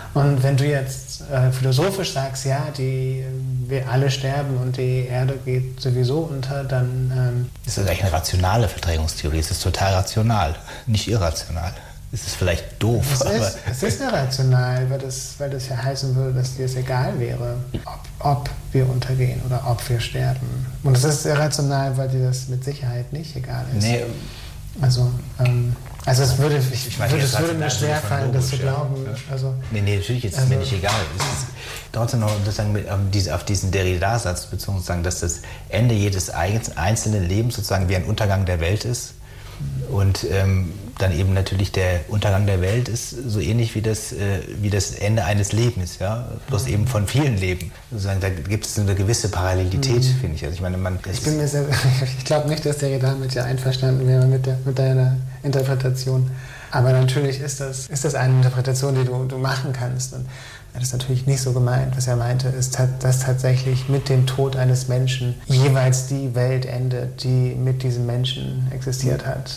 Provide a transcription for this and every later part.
Und wenn du jetzt philosophisch sagst, ja, wir alle sterben und die Erde geht sowieso unter, dann... Das ist eigentlich eine rationale Verdrängungstheorie. Es ist total rational, nicht irrational. Es ist vielleicht doof. Es ist irrational, weil das ja heißen würde, dass dir es egal wäre, ob wir untergehen oder ob wir sterben. Und es ist irrational, weil dir das mit Sicherheit nicht egal ist. Nee. Also es würde mir schwerfallen, das zu glauben. Ja. Also, nee, natürlich ist es mir nicht egal. Es ist trotzdem noch sozusagen auf diesen Derrida-Satz bezogen, sozusagen, dass das Ende jedes einzelnen Lebens sozusagen wie ein Untergang der Welt ist. Und dann eben natürlich der Untergang der Welt ist so ähnlich wie das Ende eines Lebens, ja, bloß eben von vielen Leben. Sozusagen, da gibt es eine gewisse Parallelität, finde ich. Also ich meine, ich glaube nicht, dass Derrida mit dir einverstanden wäre mit deiner Interpretation. Aber natürlich ist das eine Interpretation, die du machen kannst. Und er hat es natürlich nicht so gemeint. Was er meinte, ist, dass tatsächlich mit dem Tod eines Menschen jeweils die Welt endet, die mit diesem Menschen existiert hat.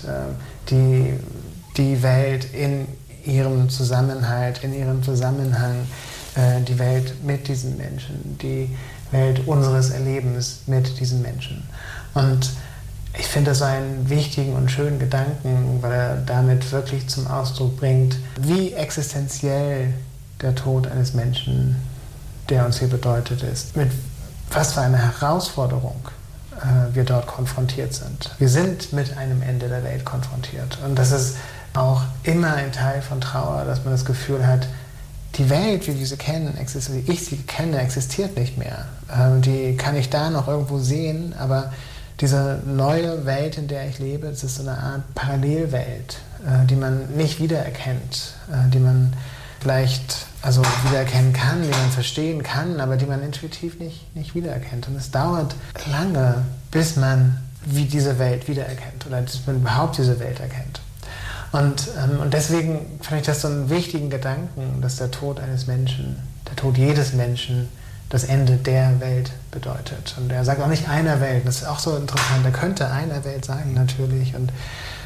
Die Welt in ihrem Zusammenhalt, in ihrem Zusammenhang, die Welt mit diesen Menschen, die Welt unseres Erlebens mit diesen Menschen. Und ich finde das einen wichtigen und schönen Gedanken, weil er damit wirklich zum Ausdruck bringt, wie existenziell der Tod eines Menschen, der uns hier bedeutet ist, mit was für einer Herausforderung wir dort konfrontiert sind. Wir sind mit einem Ende der Welt konfrontiert. Und das ist auch immer ein Teil von Trauer, dass man das Gefühl hat, die Welt, wie wir sie kennen, wie ich sie kenne, existiert nicht mehr. Die kann ich da noch irgendwo sehen, aber diese neue Welt, in der ich lebe, das ist so eine Art Parallelwelt, die man nicht wiedererkennt, die man vielleicht wiedererkennen kann, die man verstehen kann, aber die man intuitiv nicht wiedererkennt. Und es dauert lange, bis man diese Welt wiedererkennt oder bis man überhaupt diese Welt erkennt. Und deswegen fand ich das so einen wichtigen Gedanken, dass der Tod eines Menschen, der Tod jedes Menschen, das Ende der Welt bedeutet. Und er sagt auch nicht einer Welt, das ist auch so interessant, er könnte einer Welt sagen natürlich und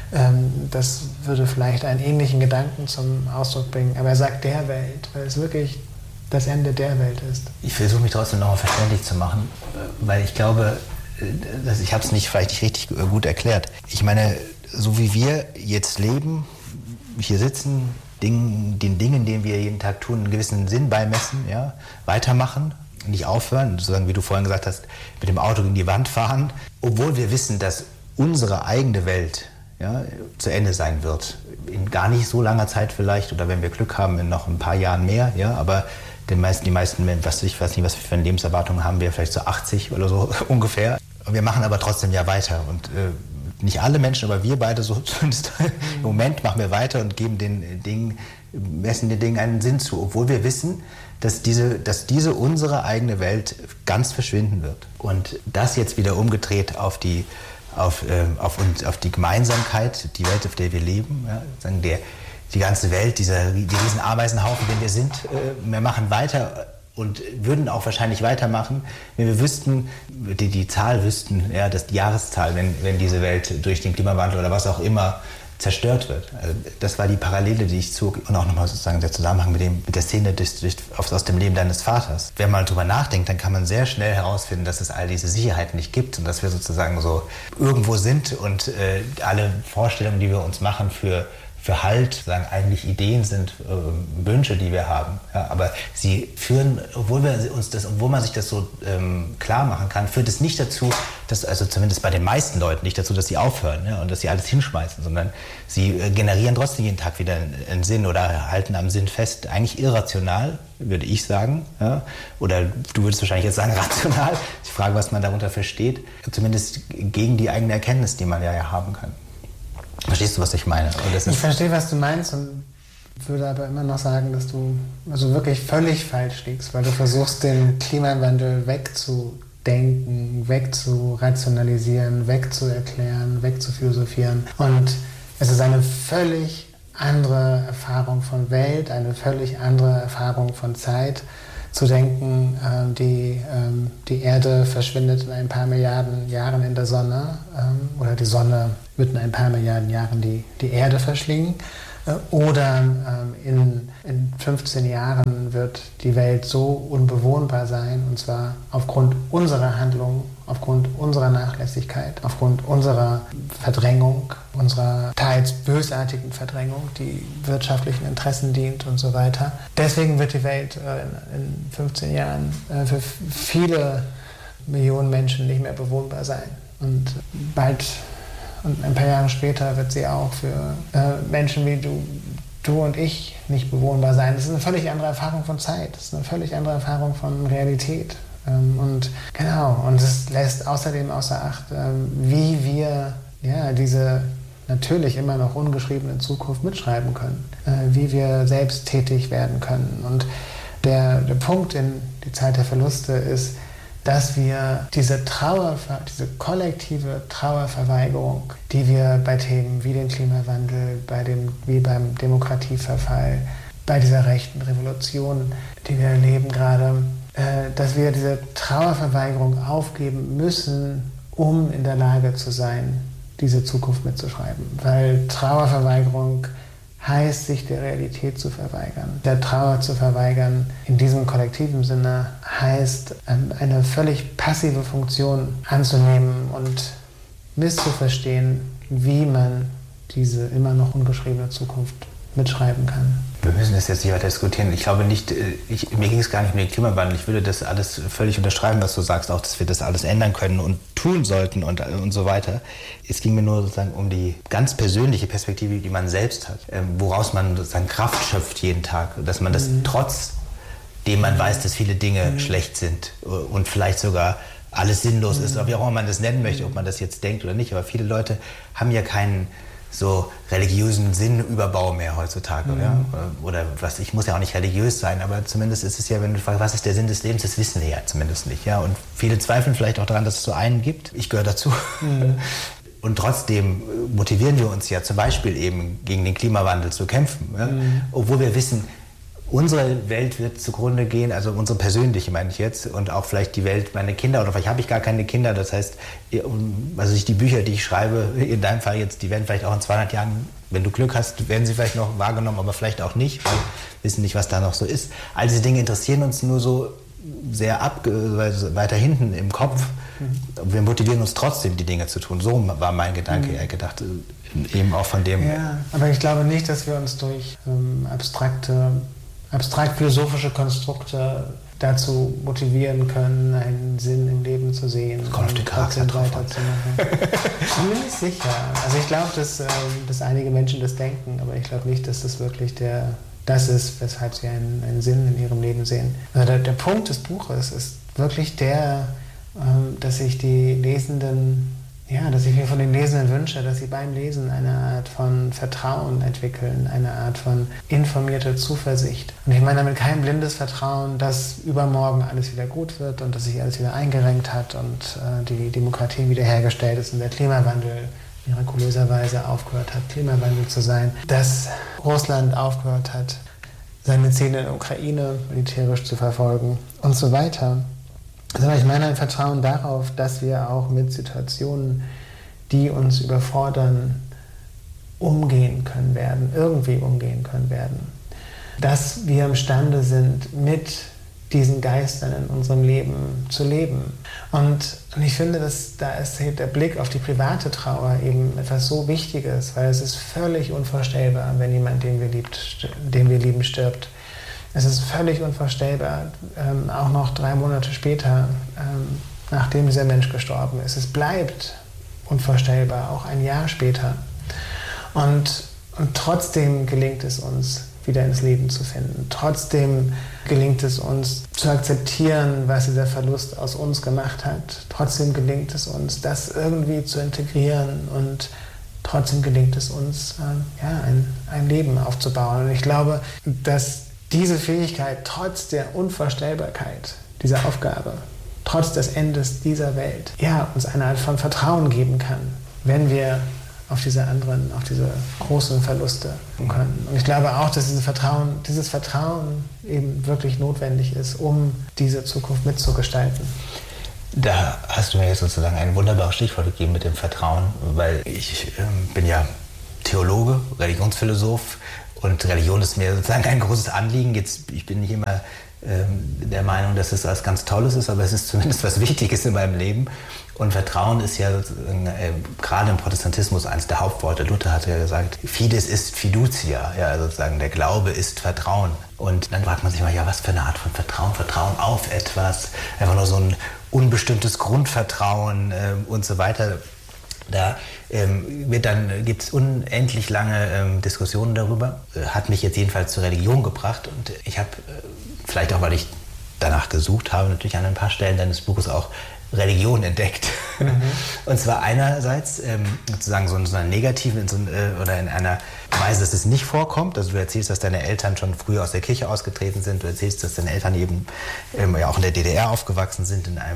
das würde vielleicht einen ähnlichen Gedanken zum Ausdruck bringen, aber er sagt der Welt, weil es wirklich das Ende der Welt ist. Ich versuche mich trotzdem nochmal verständlich zu machen, weil ich glaube, ich habe es vielleicht nicht richtig gut erklärt. Ich meine, so wie wir jetzt leben, hier sitzen, den Dingen, denen wir jeden Tag tun, einen gewissen Sinn beimessen, ja, weitermachen, nicht aufhören, sozusagen, wie du vorhin gesagt hast, mit dem Auto gegen die Wand fahren, obwohl wir wissen, dass unsere eigene Welt zu Ende sein wird. In gar nicht so langer Zeit vielleicht, oder wenn wir Glück haben, in noch ein paar Jahren mehr, ja, aber die meisten ich weiß nicht, was für eine Lebenserwartung haben wir, vielleicht so 80 oder so ungefähr. Wir machen aber trotzdem ja weiter und nicht alle Menschen, aber wir beide so zumindest im Moment machen wir weiter und messen den Dingen einen Sinn zu, obwohl wir wissen, dass diese unsere eigene Welt ganz verschwinden wird. Und das jetzt wieder umgedreht auf die Gemeinsamkeit, die Welt, auf der wir leben, ja, sagen die ganze Welt, die riesen Ameisenhaufen, den wir sind, wir machen weiter und würden auch wahrscheinlich weitermachen, wenn wir wüssten, die Zahl wüssten, ja, die Jahreszahl, wenn diese Welt durch den Klimawandel oder was auch immer zerstört wird. Also das war die Parallele, die ich zog und auch nochmal sozusagen der Zusammenhang mit der Szene aus dem Leben deines Vaters. Wenn man drüber nachdenkt, dann kann man sehr schnell herausfinden, dass es all diese Sicherheit nicht gibt und dass wir sozusagen so irgendwo sind und alle Vorstellungen, die wir uns machen für Halt, sagen eigentlich Ideen sind, Wünsche, die wir haben. Ja, aber sie führen, obwohl man sich das so klar machen kann, führt es nicht dazu, also zumindest bei den meisten Leuten nicht dazu, dass sie aufhören, ja, und dass sie alles hinschmeißen, sondern sie generieren trotzdem jeden Tag wieder einen Sinn oder halten am Sinn fest. Eigentlich irrational, würde ich sagen. Ja? Oder du würdest wahrscheinlich jetzt sagen rational. Ich frage, was man darunter versteht. Zumindest gegen die eigene Erkenntnis, die man ja haben kann. Verstehst du, was ich meine? Ich verstehe, was du meinst und würde aber immer noch sagen, dass du wirklich völlig falsch liegst, weil du versuchst, den Klimawandel wegzudenken, wegzurationalisieren, wegzuerklären, wegzuphilosophieren. Und es ist eine völlig andere Erfahrung von Welt, eine völlig andere Erfahrung von Zeit, zu denken, die Erde verschwindet in ein paar Milliarden Jahren in der Sonne oder die Sonne wird in ein paar Milliarden Jahren die Erde verschlingen. Oder in 15 Jahren wird die Welt so unbewohnbar sein, und zwar aufgrund unserer Handlungen, aufgrund unserer Nachlässigkeit, aufgrund unserer Verdrängung, unserer teils bösartigen Verdrängung, die wirtschaftlichen Interessen dient und so weiter. Deswegen wird die Welt in 15 Jahren für viele Millionen Menschen nicht mehr bewohnbar sein. Und bald und ein paar Jahre später wird sie auch für Menschen wie du und ich nicht bewohnbar sein. Das ist eine völlig andere Erfahrung von Zeit. Das ist eine völlig andere Erfahrung von Realität. Und genau, und es lässt außerdem außer Acht, wie wir diese natürlich immer noch ungeschriebene Zukunft mitschreiben können, wie wir selbst tätig werden können. Und der Punkt in die Zeit der Verluste ist, dass wir diese kollektive Trauerverweigerung, die wir bei Themen wie dem Klimawandel, wie beim Demokratieverfall, bei dieser rechten Revolution, die wir erleben gerade, dass wir diese Trauerverweigerung aufgeben müssen, um in der Lage zu sein, diese Zukunft mitzuschreiben. Weil Trauerverweigerung heißt, sich der Realität zu verweigern. Der Trauer zu verweigern in diesem kollektiven Sinne heißt, eine völlig passive Funktion anzunehmen und misszuverstehen, wie man diese immer noch ungeschriebene Zukunft mitschreiben kann. Wir müssen das jetzt nicht weiter diskutieren. Ich glaube nicht, mir ging es gar nicht um den Klimawandel. Ich würde das alles völlig unterschreiben, was du sagst, auch, dass wir das alles ändern können und tun sollten und so weiter. Es ging mir nur sozusagen um die ganz persönliche Perspektive, die man selbst hat, woraus man sozusagen Kraft schöpft jeden Tag, dass man das trotzdem man weiß, dass viele Dinge schlecht sind und vielleicht sogar alles sinnlos ist, oder wie auch immer man das nennen möchte, ob man das jetzt denkt oder nicht. Aber viele Leute haben ja keinen so religiösen Sinnüberbau mehr heutzutage. Ja? Oder was, ich muss ja auch nicht religiös sein, aber zumindest ist es ja, wenn du fragst, was ist der Sinn des Lebens, das wissen wir ja zumindest nicht. Ja? Und viele zweifeln vielleicht auch daran, dass es so einen gibt. Ich gehöre dazu. Und trotzdem motivieren wir uns ja zum Beispiel eben gegen den Klimawandel zu kämpfen. Ja? Obwohl wir wissen, unsere Welt wird zugrunde gehen, also unsere persönliche meine ich jetzt, und auch vielleicht die Welt meiner Kinder, oder vielleicht habe ich gar keine Kinder, das heißt, also die Bücher, die ich schreibe, in deinem Fall jetzt, die werden vielleicht auch in 200 Jahren, wenn du Glück hast, werden sie vielleicht noch wahrgenommen, aber vielleicht auch nicht, weil wir wissen nicht, was da noch so ist. All diese Dinge interessieren uns nur so sehr weiter hinten im Kopf. Wir motivieren uns trotzdem, die Dinge zu tun. So war mein Gedanke, eher gedacht, eben auch von dem... Ja, aber ich glaube nicht, dass wir uns durch abstrakt-philosophische Konstrukte dazu motivieren können, einen Sinn im Leben zu sehen. Das kommt auf den Charakter drauf an. Ich bin nicht sicher. Also ich glaube, dass einige Menschen das denken, aber ich glaube nicht, dass das wirklich das ist, weshalb sie einen Sinn in ihrem Leben sehen. Also der Punkt des Buches ist wirklich dass ich dass ich mir von den Lesenden wünsche, dass sie beim Lesen eine Art von Vertrauen entwickeln, eine Art von informierter Zuversicht. Und ich meine damit kein blindes Vertrauen, dass übermorgen alles wieder gut wird und dass sich alles wieder eingerenkt hat und die Demokratie wiederhergestellt ist und der Klimawandel mirakulöserweise aufgehört hat, Klimawandel zu sein, dass Russland aufgehört hat, seine Ziele in der Ukraine militärisch zu verfolgen und so weiter. Also ich meine ein Vertrauen darauf, dass wir auch mit Situationen, die uns überfordern, irgendwie umgehen können werden. Dass wir imstande sind, mit diesen Geistern in unserem Leben zu leben. Und ich finde, da ist der Blick auf die private Trauer eben etwas so Wichtiges, weil es ist völlig unvorstellbar, wenn jemand, den wir lieben, stirbt. Es ist völlig unvorstellbar, auch noch 3 Monate später, nachdem dieser Mensch gestorben ist. Es bleibt unvorstellbar, auch ein Jahr später. Und trotzdem gelingt es uns, wieder ins Leben zu finden. Trotzdem gelingt es uns, zu akzeptieren, was dieser Verlust aus uns gemacht hat. Trotzdem gelingt es uns, das irgendwie zu integrieren, und trotzdem gelingt es uns, ein Leben aufzubauen. Und ich glaube, dass diese Fähigkeit, trotz der Unvorstellbarkeit dieser Aufgabe, trotz des Endes dieser Welt, uns eine Art von Vertrauen geben kann, wenn wir auf diese großen Verluste können. Und ich glaube auch, dass dieses Vertrauen eben wirklich notwendig ist, um diese Zukunft mitzugestalten. Da hast du mir jetzt sozusagen ein wunderbares Stichwort gegeben mit dem Vertrauen, weil ich bin ja Theologe, Religionsphilosoph, Und Religion ist mir sozusagen ein großes Anliegen. Jetzt, ich bin nicht immer der Meinung, dass es was ganz Tolles ist, aber es ist zumindest was Wichtiges in meinem Leben. Und Vertrauen ist ja gerade im Protestantismus eines der Hauptworte. Luther hat ja gesagt, Fides ist fiducia, ja, also sozusagen der Glaube ist Vertrauen. Und dann fragt man sich mal, ja, was für eine Art von Vertrauen? Vertrauen auf etwas, einfach nur so ein unbestimmtes Grundvertrauen und so weiter. Da gibt es unendlich lange Diskussionen darüber. Hat mich jetzt jedenfalls zur Religion gebracht. Und ich habe, vielleicht auch, weil ich danach gesucht habe, natürlich an ein paar Stellen deines Buches auch Religion entdeckt. Mhm. Und zwar einerseits sozusagen so in einer negativen oder in einer Weise, dass es nicht vorkommt. Also du erzählst, dass deine Eltern schon früher aus der Kirche ausgetreten sind. Du erzählst, dass deine Eltern eben ja auch in der DDR aufgewachsen sind, in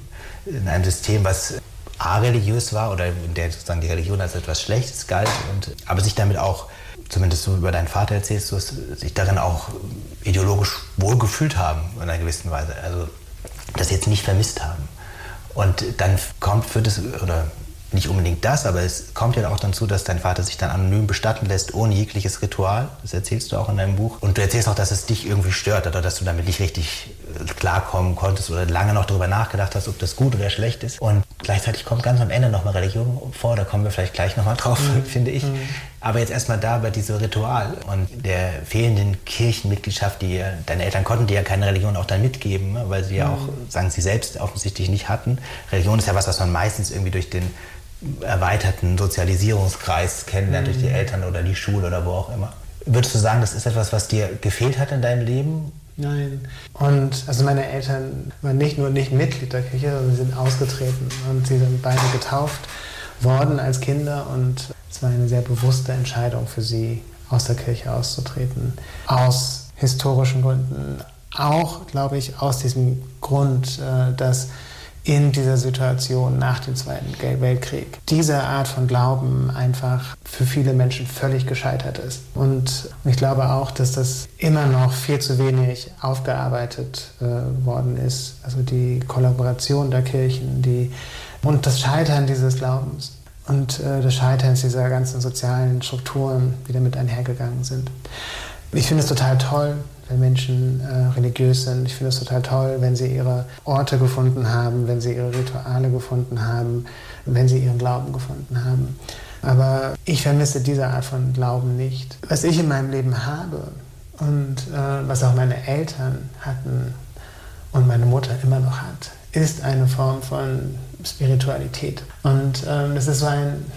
einem System, was areligiös war oder in der sozusagen die Religion als etwas Schlechtes galt. Aber sich damit auch, zumindest so über deinen Vater erzählst du, sich darin auch ideologisch wohlgefühlt haben in einer gewissen Weise. Also das jetzt nicht vermisst haben. Und dann führt es, oder nicht unbedingt das, aber es kommt ja auch dazu, dass dein Vater sich dann anonym bestatten lässt, ohne jegliches Ritual. Das erzählst du auch in deinem Buch. Und du erzählst auch, dass es dich irgendwie stört oder dass du damit nicht richtig klarkommen konntest oder lange noch darüber nachgedacht hast, ob das gut oder schlecht ist. Und gleichzeitig kommt ganz am Ende nochmal Religion vor, da kommen wir vielleicht gleich nochmal drauf, finde ich. Aber jetzt erstmal da bei diesem Ritual und der fehlenden Kirchenmitgliedschaft, deine Eltern konnten dir ja keine Religion auch dann mitgeben, ne? Weil sie ja auch, sagen sie selbst, offensichtlich nicht hatten. Religion ist ja was man meistens irgendwie durch den erweiterten Sozialisierungskreis kennenlernt, durch die Eltern oder die Schule oder wo auch immer. Würdest du sagen, das ist etwas, was dir gefehlt hat in deinem Leben? Nein. Und also meine Eltern waren nicht nur nicht Mitglied der Kirche, sondern sie sind ausgetreten und sie sind beide getauft worden als Kinder und es war eine sehr bewusste Entscheidung für sie, aus der Kirche auszutreten. Aus historischen Gründen. Auch, glaube ich, aus diesem Grund, dass in dieser Situation nach dem Zweiten Weltkrieg diese Art von Glauben einfach für viele Menschen völlig gescheitert ist. Und ich glaube auch, dass das immer noch viel zu wenig aufgearbeitet worden ist. Also die Kollaboration der Kirchen und das Scheitern dieses Glaubens und das Scheitern dieser ganzen sozialen Strukturen, die damit einhergegangen sind. Ich finde es total toll, wenn Menschen religiös sind. Ich finde es total toll, wenn sie ihre Orte gefunden haben, wenn sie ihre Rituale gefunden haben, wenn sie ihren Glauben gefunden haben. Aber ich vermisse diese Art von Glauben nicht. Was ich in meinem Leben habe und was auch meine Eltern hatten und meine Mutter immer noch hat, ist eine Form von Spiritualität. Und es ist so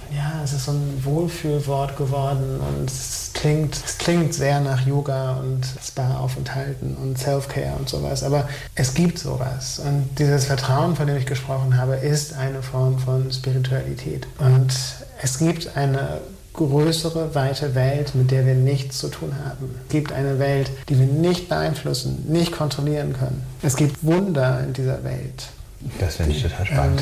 ein Wohlfühlwort geworden und es klingt sehr nach Yoga und Spa-Aufenthalten und Self-Care und sowas, aber es gibt sowas. Und dieses Vertrauen, von dem ich gesprochen habe, ist eine Form von Spiritualität. Und es gibt eine größere, weite Welt, mit der wir nichts zu tun haben. Es gibt eine Welt, die wir nicht beeinflussen, nicht kontrollieren können. Es gibt Wunder in dieser Welt. Das finde ich total spannend.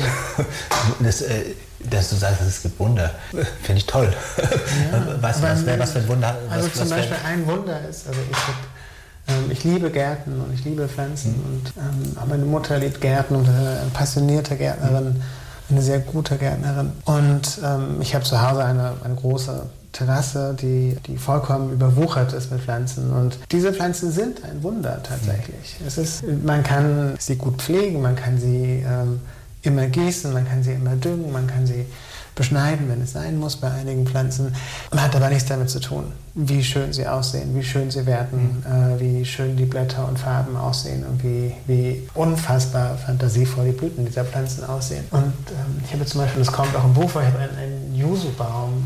Dass du sagst, es gibt Wunder, finde ich toll. Ja, was für ein Wunder? Also zum Beispiel ein Wunder ist, ich liebe Gärten und ich liebe Pflanzen und meine Mutter liebt Gärten und eine passionierte Gärtnerin, eine sehr gute Gärtnerin. Und ich habe zu Hause eine große Terrasse, die vollkommen überwuchert ist mit Pflanzen. Und diese Pflanzen sind ein Wunder tatsächlich. Man kann sie gut pflegen, man kann sie immer gießen, man kann sie immer düngen, man kann sie beschneiden, wenn es sein muss bei einigen Pflanzen. Man hat aber nichts damit zu tun, wie schön sie aussehen, wie schön sie werden, wie schön die Blätter und Farben aussehen und wie unfassbar fantasievoll die Blüten dieser Pflanzen aussehen. Und ich habe zum Beispiel, das kommt auch im Buch vor, ich habe einen Yuzu-Baum,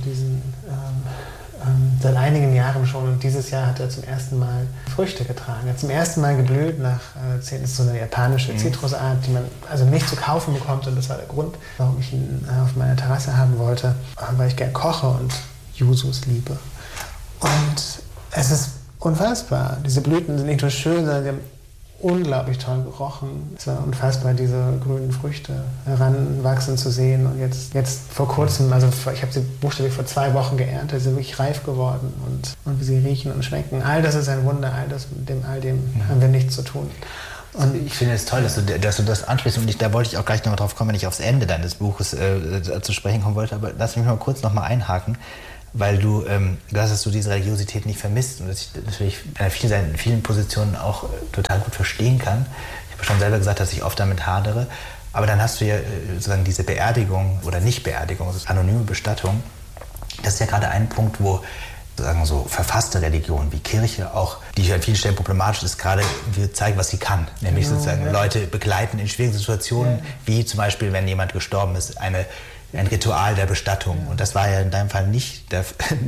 seit einigen Jahren schon, und dieses Jahr hat er zum ersten Mal Früchte getragen. Er hat zum ersten Mal geblüht das ist so eine japanische Zitrusart, die man also nicht zu kaufen bekommt, und das war der Grund, warum ich ihn auf meiner Terrasse haben wollte, weil ich gern koche und Yuzus liebe. Und es ist unfassbar. Diese Blüten sind nicht nur schön, sondern sie haben unglaublich toll gerochen. Es war unfassbar, diese grünen Früchte heranwachsen zu sehen. Und jetzt vor kurzem, also ich habe sie buchstäblich vor 2 Wochen geerntet, sie sind wirklich reif geworden und wie sie riechen und schmecken. All das ist ein Wunder, all dem haben wir nichts zu tun. Und ich finde es toll, dass du das ansprichst, und da wollte ich auch gleich noch drauf kommen, wenn ich aufs Ende deines Buches zu sprechen kommen wollte, aber lass mich mal kurz noch mal einhaken. weil du hast, dass du diese Religiosität nicht vermisst und dass ich natürlich in vielen Positionen auch total gut verstehen kann. Ich habe schon selber gesagt, dass ich oft damit hadere. Aber dann hast du ja sozusagen diese Beerdigung oder Nicht-Beerdigung, also anonyme Bestattung. Das ist ja gerade ein Punkt, wo sozusagen so verfasste Religion wie Kirche auch, die an vielen Stellen problematisch ist, gerade zeigen, was sie kann. Nämlich sozusagen Leute begleiten in schwierigen Situationen, wie zum Beispiel, wenn jemand gestorben ist, ein Ritual der Bestattung. Und das war ja in deinem Fall nicht da.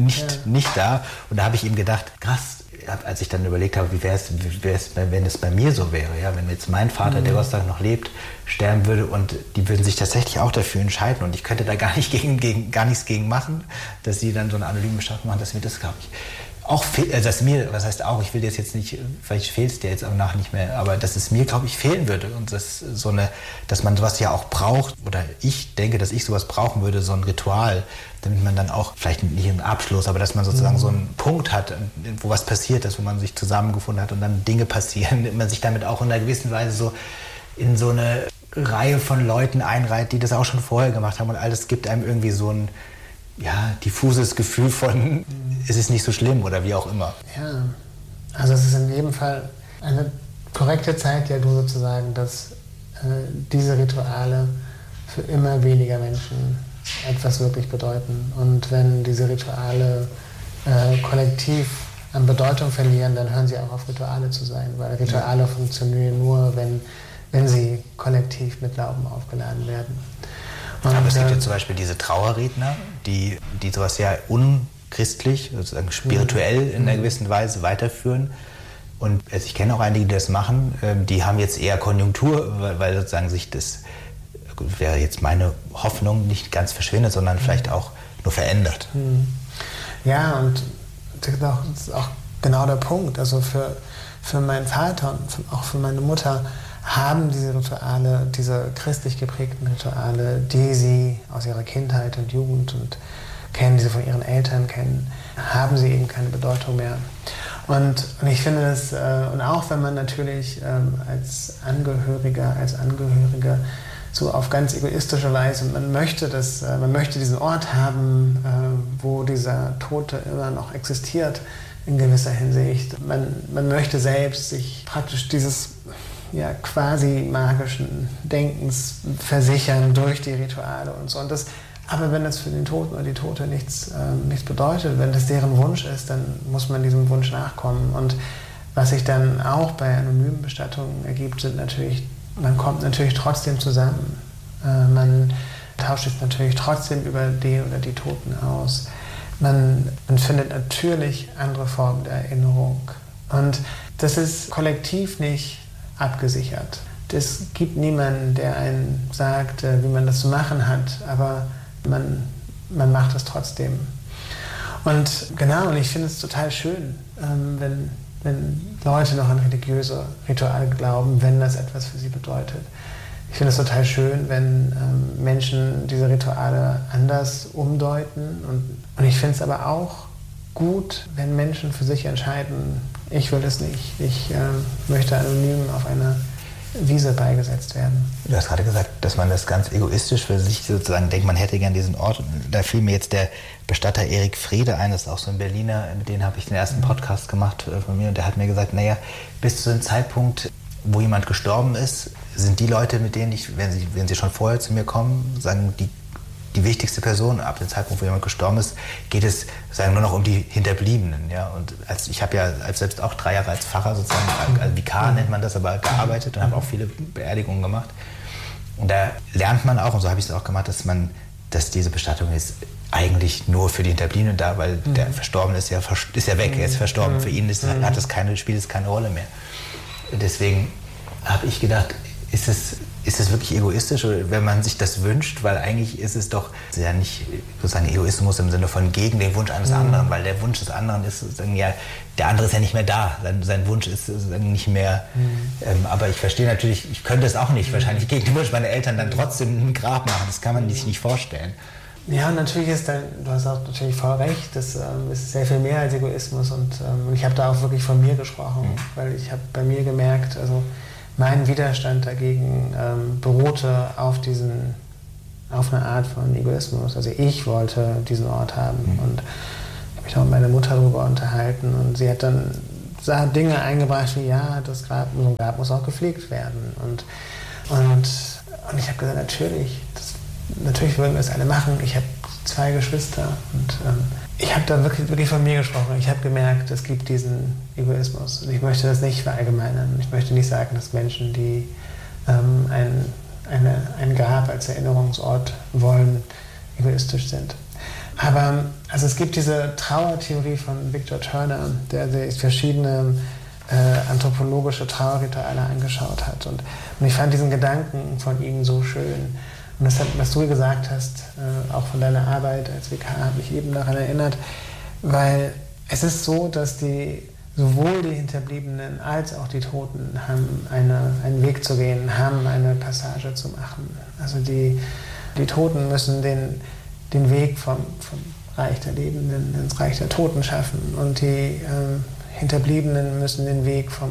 Und da habe ich eben gedacht, krass, als ich dann überlegt habe, wie wäre es, wenn es bei mir so wäre, ja, wenn jetzt mein Vater, der Gott sei Dank noch lebt, sterben würde und die würden sich tatsächlich auch dafür entscheiden und ich könnte da gar nichts gegen machen, dass sie dann so eine anonyme Bestattung machen, dass mir das, glaube ich, auch was heißt auch, ich will jetzt nicht, vielleicht fehlt es dir jetzt auch nach nicht mehr, aber dass es mir, glaube ich, fehlen würde und dass man sowas ja auch braucht, oder ich denke, dass ich sowas brauchen würde, so ein Ritual, damit man dann auch, vielleicht nicht einen Abschluss, aber dass man sozusagen so einen Punkt hat, wo was passiert ist, wo man sich zusammengefunden hat und dann Dinge passieren, man sich damit auch in einer gewissen Weise so in so eine Reihe von Leuten einreiht, die das auch schon vorher gemacht haben und alles gibt einem irgendwie so ein diffuses Gefühl von, es ist nicht so schlimm oder wie auch immer. Ja, also es ist in jedem Fall eine korrekte Zeit, ja du sozusagen, dass diese Rituale für immer weniger Menschen etwas wirklich bedeuten. Und wenn diese Rituale kollektiv an Bedeutung verlieren, dann hören sie auch auf, Rituale zu sein, weil Rituale funktionieren nur, wenn sie kollektiv mit Glauben aufgeladen werden. Und aber es gibt ja zum Beispiel diese Trauerredner, die sowas ja unchristlich, sozusagen spirituell in einer gewissen Weise weiterführen. Und ich kenne auch einige, die das machen, die haben jetzt eher Konjunktur, weil sozusagen sich das, wäre jetzt meine Hoffnung, nicht ganz verschwindet, sondern vielleicht auch nur verändert. Ja, und das ist auch genau der Punkt. Also für meinen Vater und auch für meine Mutter haben diese Rituale, diese christlich geprägten Rituale, die sie aus ihrer Kindheit und Jugend und kennen, die sie von ihren Eltern kennen, haben sie eben keine Bedeutung mehr. Und ich finde das, und auch wenn man natürlich als Angehöriger so auf ganz egoistische Weise, man möchte diesen Ort haben, wo dieser Tote immer noch existiert, in gewisser Hinsicht. Man möchte selbst sich praktisch dieses quasi magischen Denkens versichern durch die Rituale und so. Aber wenn das für den Toten oder die Tote nichts bedeutet, wenn das deren Wunsch ist, dann muss man diesem Wunsch nachkommen. Und was sich dann auch bei anonymen Bestattungen ergibt, sind natürlich, man kommt natürlich trotzdem zusammen. Man tauscht sich natürlich trotzdem über den oder die Toten aus. Man findet natürlich andere Formen der Erinnerung. Und das ist kollektiv nicht abgesichert. Es gibt niemanden, der einen sagt, wie man das zu machen hat, aber man macht es trotzdem. Und genau, und ich finde es total schön, wenn Leute noch an religiöse Rituale glauben, wenn das etwas für sie bedeutet. Ich finde es total schön, wenn Menschen diese Rituale anders umdeuten. Und ich finde es aber auch gut, wenn Menschen für sich entscheiden, ich will es nicht, ich möchte anonym auf einer Wiese beigesetzt werden. Du hast gerade gesagt, dass man das ganz egoistisch für sich sozusagen denkt, man hätte gern diesen Ort. Da fiel mir jetzt der Bestatter Erik Frede ein, das ist auch so ein Berliner, mit dem habe ich den ersten Podcast gemacht von mir und der hat mir gesagt, naja, bis zu dem Zeitpunkt, wo jemand gestorben ist, sind die Leute, mit denen ich, wenn sie schon vorher zu mir kommen, sagen, die wichtigste Person, ab dem Zeitpunkt, wo jemand gestorben ist, geht es nur noch um die Hinterbliebenen. Ja? Und ich habe ja selbst auch 3 Jahre als Pfarrer sozusagen, als Vikar nennt man das, aber gearbeitet und habe auch viele Beerdigungen gemacht. Und da lernt man auch, und so habe ich es auch gemacht, dass diese Bestattung ist eigentlich nur für die Hinterbliebenen da, weil der Verstorbene ist ja weg, er ist verstorben. Für ihn spielt es keine Rolle mehr. Deswegen habe ich gedacht, ist es wirklich egoistisch, oder wenn man sich das wünscht? Weil eigentlich ist es doch ja nicht sozusagen Egoismus im Sinne von gegen den Wunsch eines anderen, weil der Wunsch des anderen ist sozusagen der andere ist ja nicht mehr da, sein Wunsch ist sozusagen nicht mehr, aber ich verstehe natürlich, ich könnte es auch nicht wahrscheinlich gegen den Wunsch meiner Eltern dann trotzdem ein Grab machen, das kann man sich nicht vorstellen. Ja, natürlich du hast auch natürlich voll recht, das ist sehr viel mehr als Egoismus und ich habe da auch wirklich von mir gesprochen, weil ich habe bei mir gemerkt, also mein Widerstand dagegen beruhte auf diesen auf eine Art von Egoismus. Also ich wollte diesen Ort haben und ich habe mich auch mit meiner Mutter darüber unterhalten und sie hat dann Dinge eingebracht wie, ja, so ein Grab muss auch gepflegt werden. Und ich habe gesagt, natürlich würden wir es alle machen. Ich habe 2 Geschwister und ich habe da wirklich von mir gesprochen. Ich habe gemerkt, es gibt diesen Egoismus und ich möchte das nicht verallgemeinern. Ich möchte nicht sagen, dass Menschen, die ein Grab als Erinnerungsort wollen, egoistisch sind. Aber also es gibt diese Trauertheorie von Victor Turner, der sich verschiedene anthropologische Trauerrituale angeschaut hat. Und ich fand diesen Gedanken von ihm so schön. Und das, was du gesagt hast, auch von deiner Arbeit als Vikar, hat mich eben daran erinnert, weil es ist so, dass sowohl die Hinterbliebenen als auch die Toten haben einen Weg zu gehen, haben eine Passage zu machen. Also die Toten müssen den Weg vom Reich der Lebenden ins Reich der Toten schaffen und die Hinterbliebenen müssen den Weg vom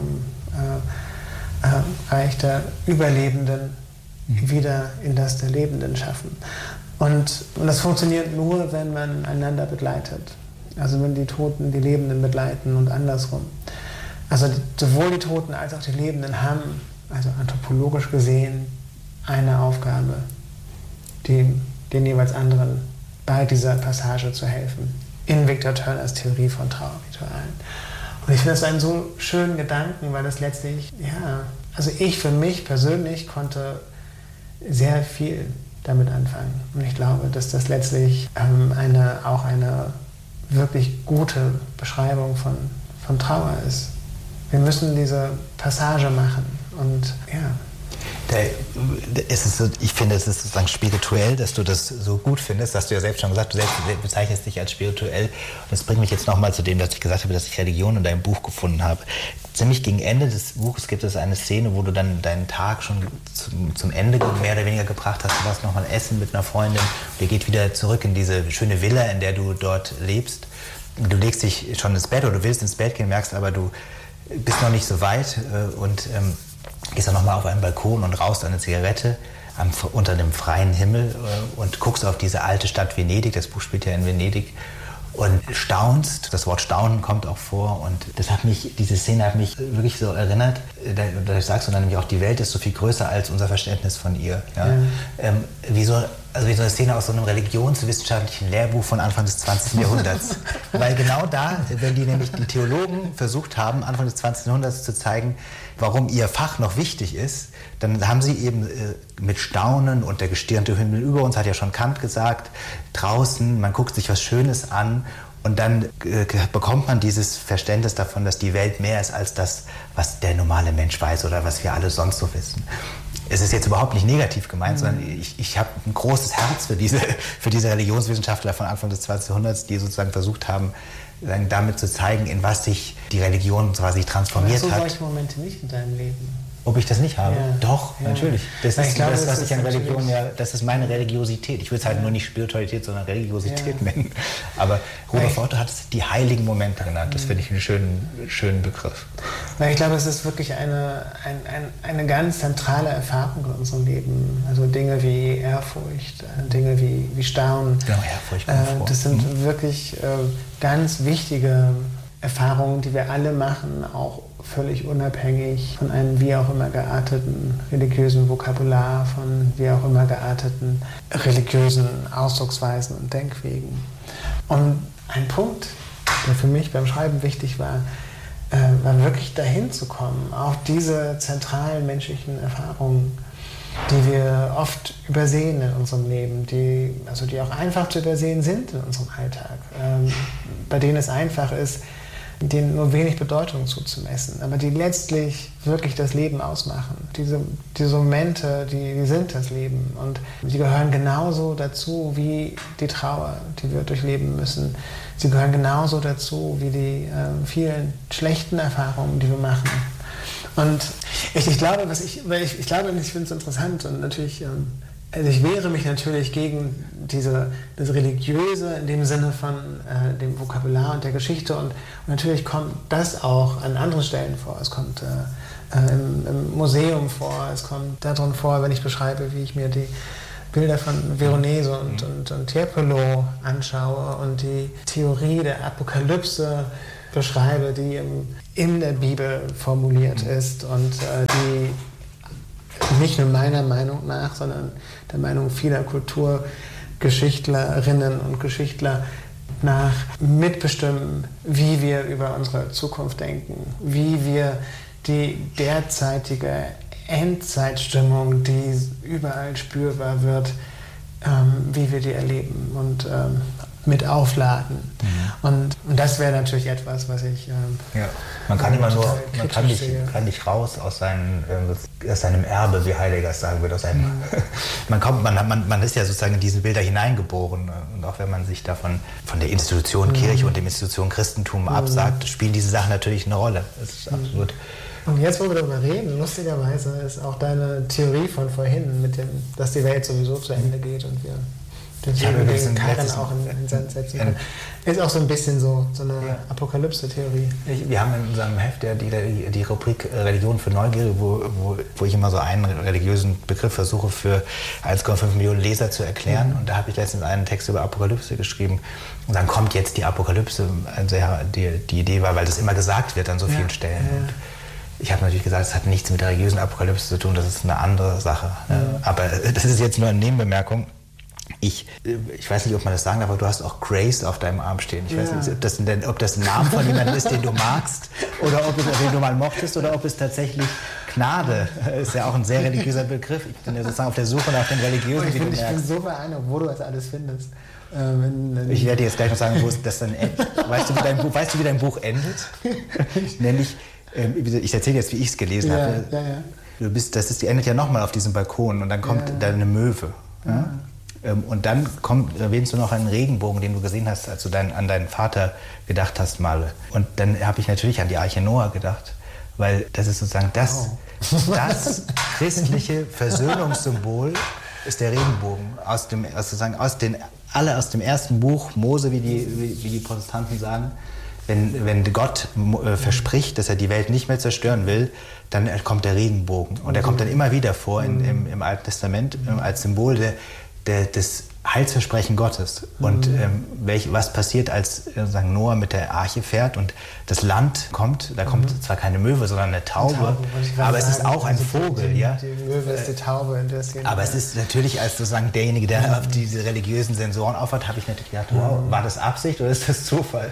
Reich der Überlebenden wieder in das der Lebenden schaffen. Und das funktioniert nur, wenn man einander begleitet. Also wenn die Toten die Lebenden begleiten und andersrum. Also sowohl die Toten als auch die Lebenden haben, also anthropologisch gesehen, eine Aufgabe, den jeweils anderen bei dieser Passage zu helfen. In Victor Turners Theorie von Trauerritualen. Und ich finde das einen so schönen Gedanken, weil das letztlich, also ich für mich persönlich konnte sehr viel damit anfangen. Und ich glaube, dass das letztlich auch eine wirklich gute Beschreibung von Trauer ist. Wir müssen diese Passage machen und ich finde, es ist sozusagen spirituell, dass du das so gut findest. Das hast du ja selbst schon gesagt, du selbst bezeichnest dich als spirituell. Und das bringt mich jetzt nochmal zu dem, dass ich gesagt habe, dass ich Religion in deinem Buch gefunden habe. Ziemlich gegen Ende des Buches gibt es eine Szene, wo du dann deinen Tag schon zum Ende mehr oder weniger gebracht hast. Du warst nochmal essen mit einer Freundin und ihr geht wieder zurück in diese schöne Villa, in der du dort lebst. Du legst dich schon ins Bett oder du willst ins Bett gehen, merkst aber, du bist noch nicht so weit und gehst dann nochmal auf einen Balkon und rauchst eine Zigarette unter dem freien Himmel und guckst auf diese alte Stadt Venedig, das Buch spielt ja in Venedig, und staunst, das Wort Staunen kommt auch vor und diese Szene hat mich wirklich so erinnert, da sagst du dann nämlich auch, die Welt ist so viel größer als unser Verständnis von ihr. Ja? Wie so eine Szene aus so einem religionswissenschaftlichen Lehrbuch von Anfang des 20. Jahrhunderts. Weil genau da, wenn die Theologen versucht haben, Anfang des 20. Jahrhunderts zu zeigen, warum ihr Fach noch wichtig ist, dann haben sie eben mit Staunen und der gestirnte Himmel über uns, hat ja schon Kant gesagt, draußen, man guckt sich was Schönes an und dann bekommt man dieses Verständnis davon, dass die Welt mehr ist als das, was der normale Mensch weiß oder was wir alle sonst so wissen. Es ist jetzt überhaupt nicht negativ gemeint, sondern ich habe ein großes Herz für diese Religionswissenschaftler von Anfang des 20. Jahrhunderts, die sozusagen versucht haben, damit zu zeigen, in was sich die Religion quasi transformiert hat. Hast du solche Momente nicht in deinem Leben? Ob ich das nicht habe? Ja. Doch, ja. Natürlich. Das ist das, was ich an Religion, das ist meine Religiosität. Ich würde es halt nur nicht Spiritualität, sondern Religiosität nennen. Aber Rudolf Otto hat es die heiligen Momente genannt. Das finde ich einen schönen Begriff. Weil ich glaube, es ist wirklich eine ganz zentrale Erfahrung in unserem Leben. Also Dinge wie Ehrfurcht, Dinge wie Staunen. Genau, Ehrfurcht kommt vor. Das sind wirklich ganz wichtige Erfahrungen, die wir alle machen, auch völlig unabhängig von einem wie auch immer gearteten religiösen Vokabular, von wie auch immer gearteten religiösen Ausdrucksweisen und Denkwegen. Und ein Punkt, der für mich beim Schreiben wichtig war wirklich dahin zu kommen, auch diese zentralen menschlichen Erfahrungen, die wir oft übersehen in unserem Leben, die auch einfach zu übersehen sind in unserem Alltag, bei denen es einfach ist, denen nur wenig Bedeutung zuzumessen, aber die letztlich wirklich das Leben ausmachen. Diese Momente, die sind das Leben und die gehören genauso dazu wie die Trauer, die wir durchleben müssen. Sie gehören genauso dazu wie die vielen schlechten Erfahrungen, die wir machen. Und ich finde es interessant und natürlich, also ich wehre mich natürlich gegen das Religiöse in dem Sinne von dem Vokabular und der Geschichte und natürlich kommt das auch an anderen Stellen vor. Es kommt im Museum vor, es kommt darin vor, wenn ich beschreibe, wie ich mir Bilder von Veronese und Tiepolo anschaue und die Theorie der Apokalypse beschreibe, die in der Bibel formuliert ist und die nicht nur meiner Meinung nach, sondern der Meinung vieler Kulturgeschichtlerinnen und Geschichtler nach mitbestimmen, wie wir über unsere Zukunft denken, wie wir die derzeitige Endzeitstimmung, die überall spürbar wird, wie wir die erleben und mit aufladen. Und das wäre natürlich etwas, was ich man kann immer nur, man kann nicht raus aus seinem Erbe, wie Heidegger es sagen würde, aus seinem man ist ja sozusagen in diese Bilder hineingeboren, und auch wenn man sich davon von der Institution Kirche und dem Institution Christentum absagt, spielen diese Sachen natürlich eine Rolle. Das ist absolut. Und jetzt, wo wir darüber reden, lustigerweise ist auch deine Theorie von vorhin, dass die Welt sowieso zu Ende geht und wir den Karren auch in den Sand setzen können, ist auch so ein bisschen so eine Apokalypse-Theorie. Wir haben in unserem Heft die Rubrik Religion für Neugierige, wo ich immer so einen religiösen Begriff versuche für 1,5 Millionen Leser zu erklären. Und da habe ich letztens einen Text über Apokalypse geschrieben. Und dann kommt jetzt die Apokalypse. Also die Idee war, weil das immer gesagt wird an so vielen Stellen. Und ich habe natürlich gesagt, es hat nichts mit der religiösen Apokalypse zu tun, das ist eine andere Sache. Aber das ist jetzt nur eine Nebenbemerkung. Ich weiß nicht, ob man das sagen darf, aber du hast auch Grace auf deinem Arm stehen. Ich weiß nicht, ob das ein Name von jemandem ist, den du magst, oder den du mal mochtest, oder ob es tatsächlich Gnade ist. Ja auch ein sehr religiöser Begriff. Ich bin ja sozusagen auf der Suche nach den religiösen, ich bin so beeindruckt, wo du das alles findest. Ich werde dir jetzt gleich noch sagen, wo es das dann endet. Weißt du, wie dein Buch endet? Nämlich, ich erzähle jetzt, wie ich es gelesen habe. Die endet ja nochmal auf diesem Balkon und dann kommt da eine Möwe. Ja? Und dann erwähnst du noch einen Regenbogen, den du gesehen hast, als du an deinen Vater gedacht hast mal. Und dann habe ich natürlich an die Arche Noah gedacht, weil das ist sozusagen das christliche Versöhnungssymbol ist der Regenbogen aus dem ersten Buch Mose, wie die Protestanten sagen. Wenn Gott verspricht, dass er die Welt nicht mehr zerstören will, dann kommt der Regenbogen. Und der kommt dann immer wieder vor im Alten Testament als Symbol des Heilsversprechen Gottes. Und was passiert, als Noah mit der Arche fährt und das Land kommt, da kommt zwar keine Möwe, sondern eine Taube, aber es ist auch ein Vogel. Die Möwe ist die Taube in der Szene. Aber es ist natürlich, als sozusagen derjenige, der auf diese religiösen Sensoren aufhat, habe ich natürlich gedacht, wow, war das Absicht oder ist das Zufall?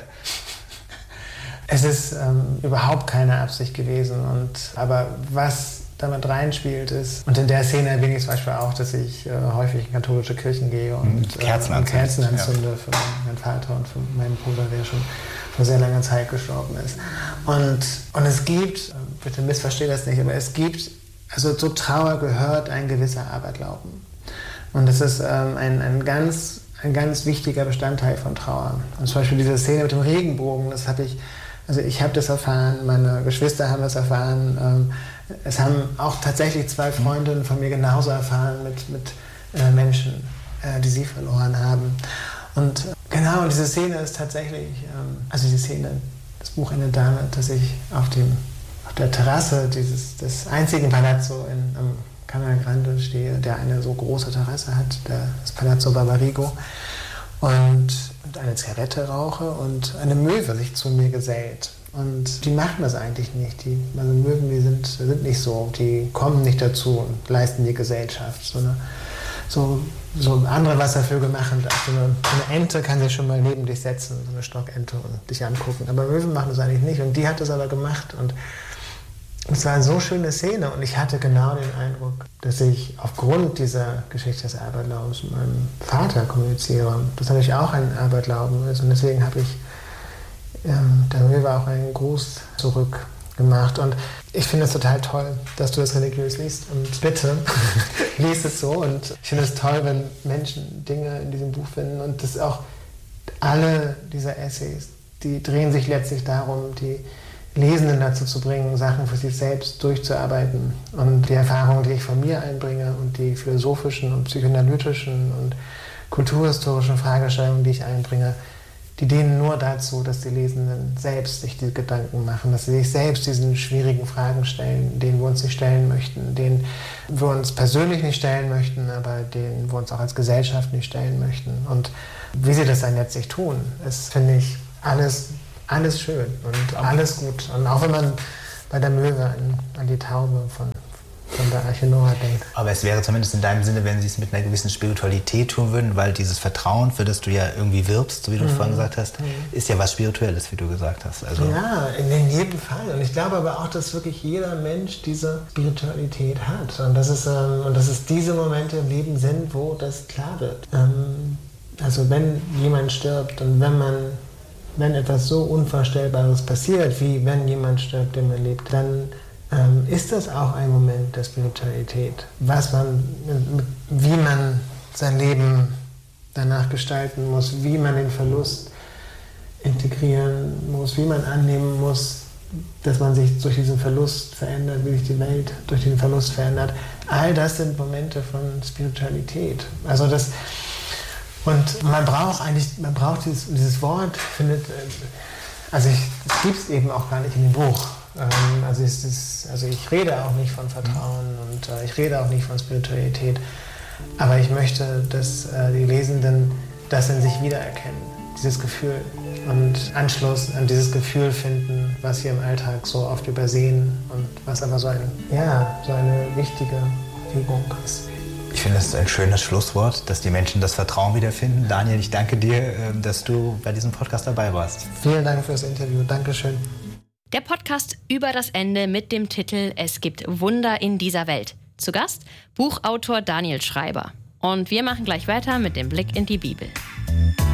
Es ist überhaupt keine Absicht gewesen. Aber was damit reinspielt ist, und in der Szene erwähne ich zum Beispiel auch, dass ich häufig in katholische Kirchen gehe und Kerzen anzünde für meinen Vater und für meinen Bruder, der schon vor sehr langer Zeit gestorben ist. Und es gibt, bitte missverstehe das nicht, aber es gibt, also zur Trauer gehört ein gewisser Aberglauben. Und das ist ein ganz wichtiger Bestandteil von Trauer. Und zum Beispiel diese Szene mit dem Regenbogen, ich habe das erfahren, meine Geschwister haben das erfahren, es haben auch tatsächlich 2 Freundinnen von mir genauso erfahren mit Menschen, die sie verloren haben. Und genau, diese Szene ist tatsächlich, das Buch endet damit, dass ich auf der Terrasse des einzigen Palazzo am Canal Grande stehe, der eine so große Terrasse hat, das Palazzo Barbarigo, und eine Zigarette rauche und eine Möwe sich zu mir gesellt. Und die machen das eigentlich nicht. Möwen, die sind nicht so, die kommen nicht dazu und leisten die Gesellschaft. So andere Wasservögel machen das. So eine Ente kann sich schon mal neben dich setzen, so eine Stockente, und dich angucken. Aber Möwen machen das eigentlich nicht. Und die hat das aber gemacht. Und es war eine so schöne Szene. Und ich hatte genau den Eindruck, dass ich aufgrund dieser Geschichte des Aberglaubens mit meinem Vater kommuniziere. Das natürlich auch ein Aberglauben ist. Und deswegen habe ich der Möwe auch einen Gruß zurückgemacht. Und ich finde es total toll, dass du das religiös liest. Und bitte, lies es so. Und ich finde es toll, wenn Menschen Dinge in diesem Buch finden. Und das auch alle dieser Essays, die drehen sich letztlich darum, die Lesenden dazu zu bringen, Sachen für sich selbst durchzuarbeiten. Und die Erfahrungen, die ich von mir einbringe und die philosophischen und psychoanalytischen und kulturhistorischen Fragestellungen, die ich einbringe, die dienen nur dazu, dass die Lesenden selbst sich die Gedanken machen, dass sie sich selbst diesen schwierigen Fragen stellen, denen wir uns nicht stellen möchten, denen wir uns persönlich nicht stellen möchten, aber denen wir uns auch als Gesellschaft nicht stellen möchten. Und wie sie das dann letztlich tun, ist, finde ich, alles schön und alles gut. Und auch wenn man bei der Möwe an die Taube von der Arche Noah denkt. Aber es wäre zumindest in deinem Sinne, wenn sie es mit einer gewissen Spiritualität tun würden, weil dieses Vertrauen, für das du ja irgendwie wirbst, so wie du es vorhin gesagt hast, ist ja was Spirituelles, wie du gesagt hast. Also ja, in jedem Fall. Und ich glaube aber auch, dass wirklich jeder Mensch diese Spiritualität hat. Und dass es diese Momente im Leben sind, wo das klar wird. Also wenn jemand stirbt und wenn etwas so Unvorstellbares passiert, wie wenn jemand stirbt, den man liebt, dann ist das auch ein Moment der Spiritualität, wie man sein Leben danach gestalten muss, wie man den Verlust integrieren muss, wie man annehmen muss, dass man sich durch diesen Verlust verändert, wie sich die Welt durch den Verlust verändert. All das sind Momente von Spiritualität. Und man braucht dieses Wort, es gibt es eben auch gar nicht in dem Buch. Ich rede auch nicht von Vertrauen und ich rede auch nicht von Spiritualität, aber ich möchte, dass die Lesenden das in sich wiedererkennen, dieses Gefühl und Anschluss an dieses Gefühl finden, was wir im Alltag so oft übersehen und was aber so eine wichtige Übung ist. Ich finde, das ist ein schönes Schlusswort, dass die Menschen das Vertrauen wiederfinden. Daniel, ich danke dir, dass du bei diesem Podcast dabei warst. Vielen Dank fürs Interview. Dankeschön. Der Podcast über das Ende mit dem Titel Es gibt Wunder in dieser Welt. Zu Gast Buchautor Daniel Schreiber. Und wir machen gleich weiter mit dem Blick in die Bibel.